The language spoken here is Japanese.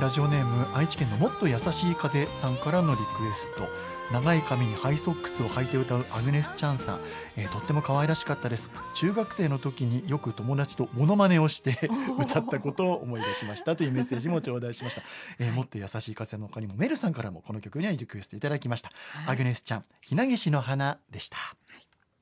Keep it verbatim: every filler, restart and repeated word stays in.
ラジオネーム愛知県のもっと優しい風さんからのリクエスト、長い髪にハイソックスを履いて歌うアグネス・チャンさん、えーとっても可愛らしかったです。中学生の時によく友達とモノマネをして歌ったことを思い出しましたというメッセージも頂戴しました。えーもっと優しい風の他にもメルさんからもこの曲にはリクエストいただきました。 はい。 アグネス・チャン、ひなげしの花でした。